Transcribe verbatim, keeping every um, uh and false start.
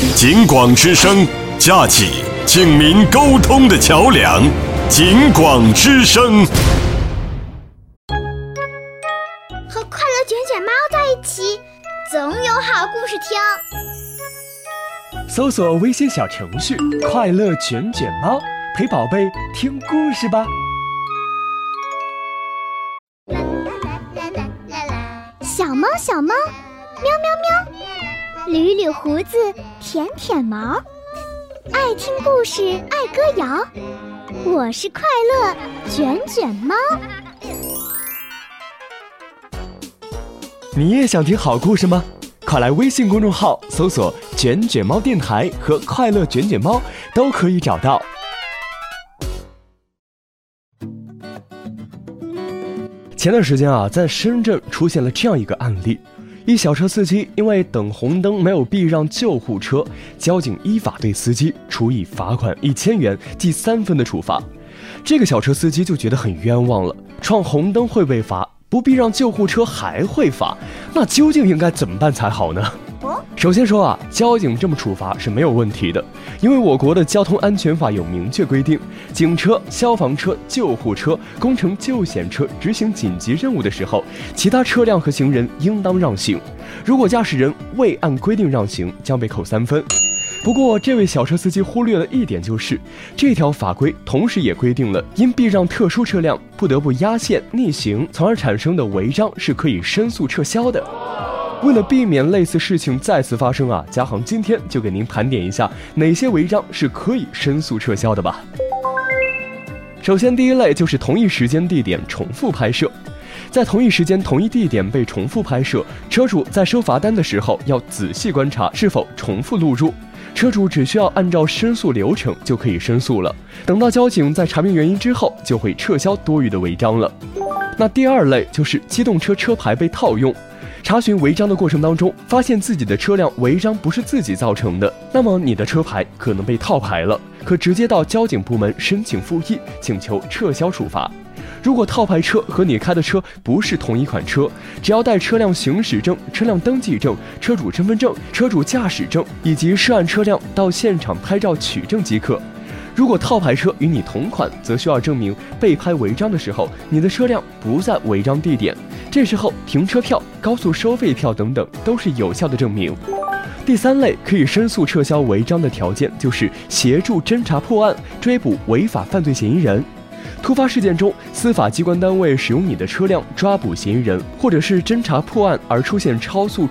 警广之声，架起警民沟通的桥梁。警广之声， 和快乐卷卷猫在一起，总有好故事听。 搜索微信小程序“快乐卷卷猫”，陪宝贝听故事吧。 小猫小猫，喵喵喵，捋捋胡子，舔舔毛，爱听故事，爱歌谣。我是快乐卷卷猫。 你也想听好故事吗？快来微信公众号搜索“卷卷猫电台”和“快乐卷卷猫”，都可以找到。前段时间啊，在深圳出现了这样一个案例：一小车司机因为等红灯没有避让救护车，交警依法对司机处以罚款一千元、记三分的处罚。这个小车司机就觉得很冤枉了，闯红灯会被罚，不避让救护车还会罚，那究竟应该怎么办才好呢？首先说啊，交警这么处罚是没有问题的，因为我国的交通安全法有明确规定，警车、消防车、救护车、工程救险车执行紧急任务的时候，其他车辆和行人应当让行，如果驾驶人未按规定让行，将被扣三分。不过这位小车司机忽略了一点，就是这条法规同时也规定了，因避让特殊车辆不得不压线逆行，从而产生的违章是可以申诉撤销的。为了避免类似事情再次发生啊，嘉航今天就给您盘点一下哪些违章是可以申诉撤销的吧。首先第一类就是同一时间地点重复拍摄。在同一时间同一地点被重复拍摄，车主在收罚单的时候要仔细观察是否重复录入，车主只需要按照申诉流程就可以申诉了，等到交警在查明原因之后，就会撤销多余的违章了。那第二类就是机动车车牌被套用。查询违章的过程当中，发现自己的车辆违章不是自己造成的，那么你的车牌可能被套牌了，可直接到交警部门申请复议，请求撤销处罚。如果套牌车和你开的车不是同一款车，只要带车辆行驶证、车辆登记证、车主身份证、车主驾驶证以及涉案车辆到现场拍照取证即可。如果套牌车与你同款，则需要证明被拍违章的时候，你的车辆不在违章地点，这时候停车票、高速收费票等等都是有效的证明。第三类可以申诉撤销违章的条件，就是协助侦查破案、追捕违法犯罪嫌疑人。突发事件中，司法机关单位使用你的车辆抓捕嫌疑人，或者是侦查破案而出现超速